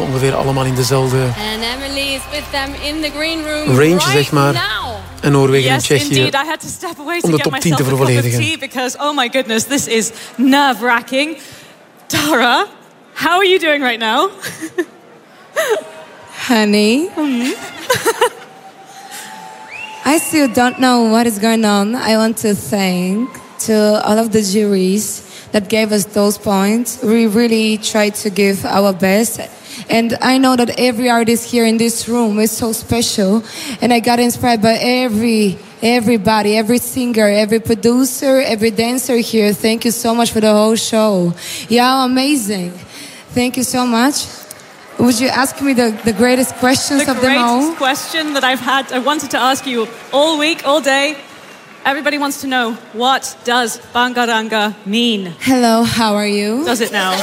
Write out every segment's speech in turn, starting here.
ongeveer allemaal in dezelfde range, right, zeg maar. now. En Noorwegen en Tsjechië indeed. I had to step away om to de get top 10 te myself a cup of vervolledigen. tea because, oh my goodness, this is nerve-wracking. Tara, how are you doing right now? Honey. I still don't know what is going on. I want to thank to all of the juries that gave us those points. We really tried to give our best. And I know that every artist here in this room is so special. And I got inspired by everybody, every singer, every producer, every dancer here. Thank you so much for the whole show. Yeah, amazing. Thank you so much. Would you ask me the greatest questions of them all? The greatest question that I wanted to ask you all week, all day. Everybody wants to know, what does Bangaranga mean? Hello, how are you? Does it now?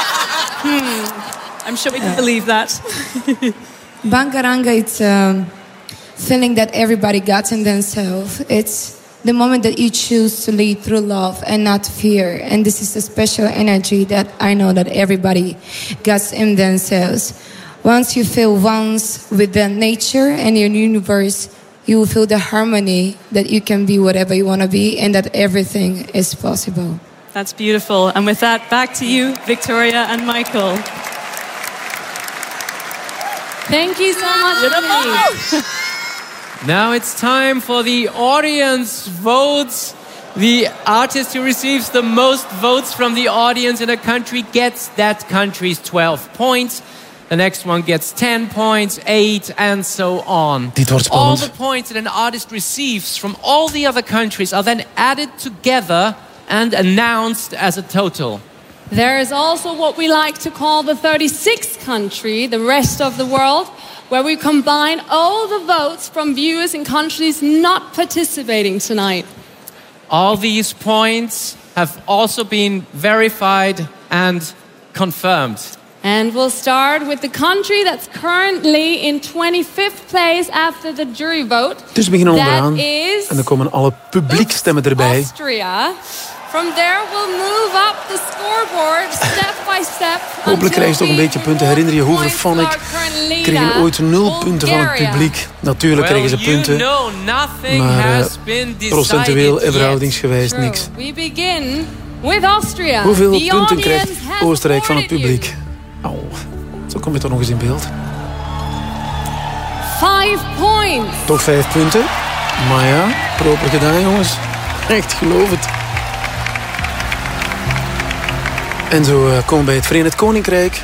I'm sure we can believe that. Bangaranga, it's a feeling that everybody got in themselves. It's the moment that you choose to lead through love and not fear. And this is a special energy that I know that everybody gets in themselves. Once you feel once with the nature and your universe, you will feel the harmony that you can be whatever you want to be and that everything is possible. That's beautiful. And with that, back to you, Victoria and Michael. Thank you so much. Now it's time for the audience votes. The artist who receives the most votes from the audience in a country gets that country's 12 points. The next one gets 10 points, 8, and so on. Dit wordt All spannend. the points that an artist receives from all the other countries are then added together and announced as a total. There is also what we like to call the 36th country, the rest of the world, where we combine all the votes from viewers in countries not participating tonight. All these points have also been verified and confirmed. And we'll start with the country that's currently in 25th place after the jury vote. Dus we beginnen That onderaan. is En dan komen alle publiekstemmen erbij. Austria. From there we'll move up the scoreboard step by step. Hopelijk krijg je toch een beetje punten. Herinner je Hoover Phonic kregen ooit 0 punten van het publiek. Natuurlijk kregen ze punten. Maar procentueel en verhoudingsgewijs niks. We begin with Austria. Hoeveel The punten krijgt audience has Oostenrijk van het voted you. publiek? Oh, zo kom je toch nog eens in beeld. 5 points. Toch 5 punten. Maar ja, proper gedaan jongens. Echt, geloof het. En zo komen we bij het Verenigd Koninkrijk.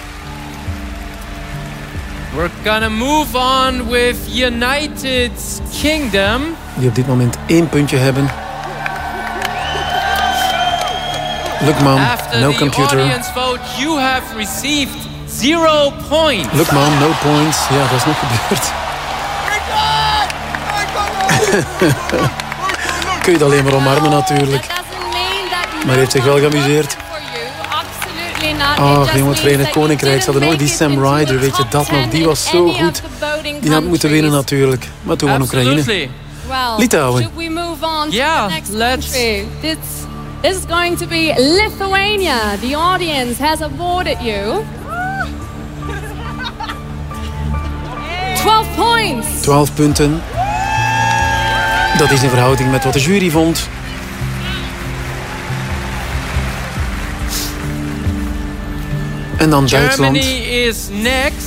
We're gonna move on with United Kingdom. Die op dit moment 1 puntje hebben. Look mom, After no the computer. audience vote, you have received 0 points. Look mom, no points. Ja, dat is nog gebeurd. Kun je het alleen maar omarmen natuurlijk. Maar hij heeft zich wel geamuseerd. Ach jongen, het Verenigd Koninkrijk. Ze hadden nooit die Sam Ryder, weet je dat nog. Die was zo goed. Die had moeten winnen natuurlijk. Maar toen won Oekraïne. Absolutely. Litouwen. Should we move on to Yeah, the next let's. country? This is going to be Lithuania. The audience has awarded you 12 points. 12 punten. Dat is in verhouding met wat de jury vond. En dan Duitsland. Germany is next.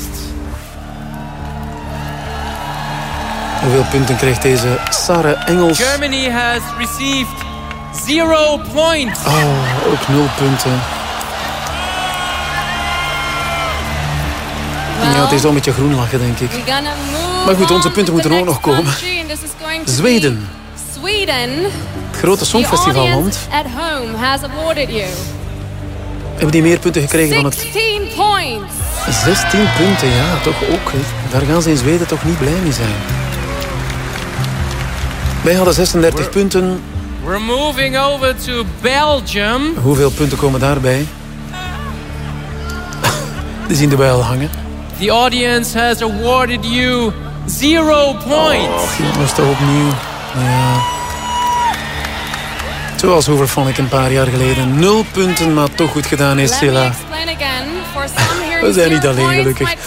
Hoeveel punten krijgt deze Sarah Engels? Germany has received 0 points. Oh, ook 0 punten. Ja, het is al met je groen lachen, denk ik. Maar goed, onze punten moeten ook nog komen. Zweden. Het grote songfestivalland. Hebben die meer punten gekregen van het... 16 points. 16 punten, ja, toch ook. Hè. Daar gaan ze in Zweden toch niet blij mee zijn. Wij hadden 36 punten. We're moving over to Belgium. Hoeveel punten komen daarbij? Die zien erbij al hangen. The audience has awarded you 0 points. Och, jongens, toch opnieuw. Ja. Zoals Hoover Phonic een paar jaar geleden. 0 punten, maar toch goed gedaan is Silla. We zijn niet alleen, gelukkig.